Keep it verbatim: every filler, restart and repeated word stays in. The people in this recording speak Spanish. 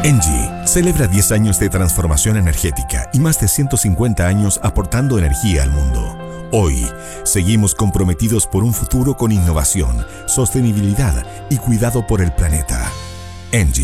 Engie celebra diez años de transformación energética y más de ciento cincuenta años aportando energía al mundo. Hoy, seguimos comprometidos por un futuro con innovación, sostenibilidad y cuidado por el planeta. Engie.